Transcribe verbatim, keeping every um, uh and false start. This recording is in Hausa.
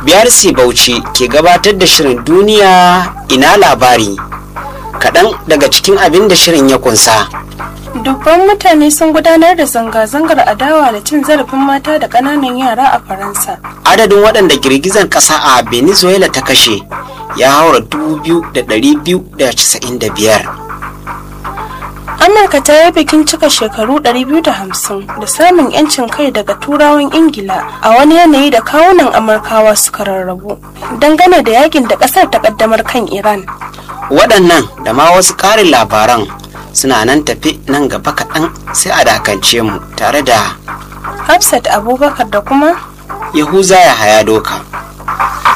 B R C Bauchi ke gabatar da shirin duniya ina labari. Kaɗan daga cikin abin da shirin ya kunsa. Dubban mutane sun gudanar da zanga-zangar adawa da cin zarafin mata da ƙananan yara a Faransa. Adadin waɗanda girgizar ƙasa a Venezuela ta kashe ya haura dubu biyu da ɗari biyu da casa'in da biyar. Amurka ta yi bikin cika shekaru ɗari biyu da hamsin da samun 'yancin kai daga Turawan Ingila a wani yanayi da kawunan Amurkawa suka rarrabu dangane da yakin da ƙasar ta ƙaddamar kan Iran. Waɗannan da ma wasu ƙarin labaran suna nan tafi nan gaba kaɗan, sai a dakance mu tare da Hafsat Abubakar da kuma Yahuza Yahaya Doka.